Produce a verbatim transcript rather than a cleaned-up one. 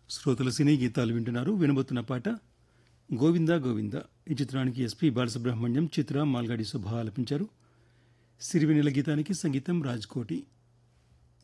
శ్రోతల సినీ గీతాలు వింటున్నారు. వినబోతున్న పాట గోవింద గోవింద. ఈ చిత్రానికి ఎస్పి బాలసుబ్రహ్మణ్యం, చిత్ర, మాల్గాడి సుబ్బ ఆలపించారు. సిరివెన్నెల గీతానికి సంగీతం రాజ్కోటి.